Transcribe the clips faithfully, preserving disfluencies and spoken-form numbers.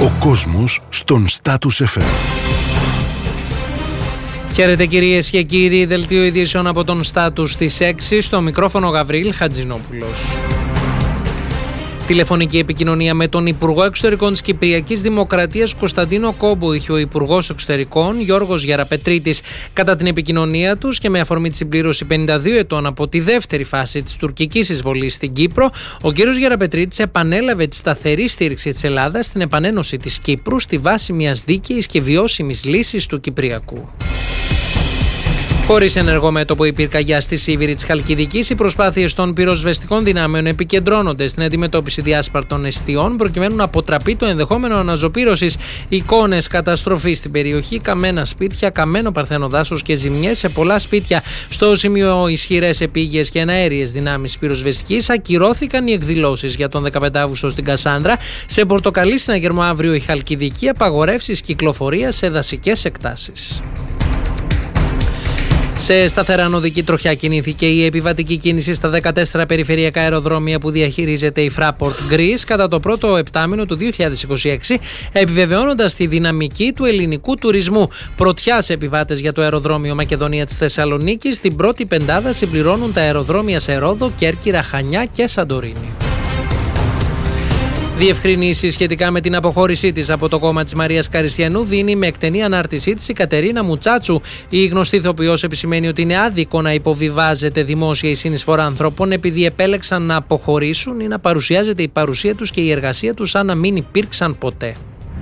Ο κόσμος στον Status εφ εμ. Χαίρετε κυρίες και κύριοι, δελτίο ειδήσεων από τον Status στις έξι, στο μικρόφωνο Γαβρίλ Χατζηνόπουλος. Τηλεφωνική επικοινωνία με τον Υπουργό Εξωτερικών της Κυπριακής Δημοκρατίας Κωνσταντίνο Κόμπο είχε ο Υπουργός Εξωτερικών Γιώργος Γεραπετρίτης. Κατά την επικοινωνία τους και με αφορμή τη συμπλήρωση πενήντα δύο ετών από τη δεύτερη φάση της τουρκικής εισβολής στην Κύπρο, ο κ. Γεραπετρίτης επανέλαβε τη σταθερή στήριξη της Ελλάδας στην επανένωση της Κύπρου στη βάση μιας δίκαιης και βιώσιμης λύσης του Κυπριακού. Χωρίς ενεργό μέτωπο η πυρκαγιά στη Σίβηρη της Χαλκιδικής, οι προσπάθειες των πυροσβεστικών δυνάμεων επικεντρώνονται στην αντιμετώπιση διάσπαρτων εστιών προκειμένου να αποτραπεί το ενδεχόμενο αναζωπήρωσης. Εικόνες καταστροφής στην περιοχή, καμένα σπίτια, καμένο παρθένο δάσος και ζημιές σε πολλά σπίτια. Στο σημείο, ισχυρές επίγειες και εναέριες δυνάμεις πυροσβεστικής, ακυρώθηκαν οι εκδηλώσεις για τον δεκαπέντε Αυγούστου στην Κασάνδρα. Σε πορτοκαλί συναγερμό αύριο η Χαλκιδική, απαγορεύσεις κυκλοφορίας σε δασικές εκτάσεις. Σε σταθερά νοδική τροχιά κινήθηκε η επιβατική κίνηση στα δεκατέσσερα περιφερειακά αεροδρόμια που διαχειρίζεται η Fraport Greece κατά το πρώτο επτάμηνο του δύο χιλιάδες είκοσι έξι, επιβεβαιώνοντας τη δυναμική του ελληνικού τουρισμού. Πρωτιά σε επιβάτες για το αεροδρόμιο Μακεδονία της Θεσσαλονίκης, στην πρώτη πεντάδα συμπληρώνουν τα αεροδρόμια σε Ρόδο, Κέρκυρα, Χανιά και Σαντορίνη. Διευκρινήσεις σχετικά με την αποχώρησή της από το κόμμα της Μαρίας Καριστιανού δίνει με εκτενή ανάρτησή της η Κατερίνα Μουτσάτσου. Η γνωστή ηθοποιός επισημαίνει ότι είναι άδικο να υποβιβάζεται δημόσια η συνεισφορά ανθρώπων επειδή επέλεξαν να αποχωρήσουν ή να παρουσιάζεται η παρουσία τους και η εργασία τους σαν να μην υπήρξαν ποτέ.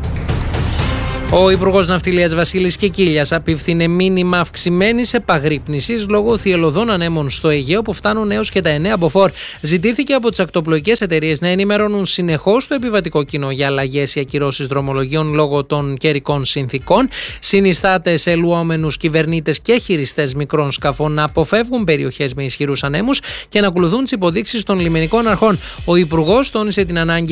Ο Υπουργός Ναυτιλίας Βασίλης Κικίλιας απίφθινε μήνυμα αυξημένης επαγρύπνησης λόγω θυελλωδών ανέμων στο Αιγαίο που φτάνουν έως και τα εννέα μποφόρ. Ζητήθηκε από τις ακτοπλοϊκές εταιρείες να ενημερώνουν συνεχώς το επιβατικό κοινό για αλλαγές ή ακυρώσεις δρομολογίων λόγω των καιρικών συνθήκων. Συνιστάται σε λουόμενους κυβερνήτες και χειριστές μικρών σκαφών να αποφεύγουν περιοχές με ισχυρούς ανέμους και να ακολουθούν τις υποδείξεις των λιμενικών αρχών. Ο Υπουργός τόνισε την ανάγκη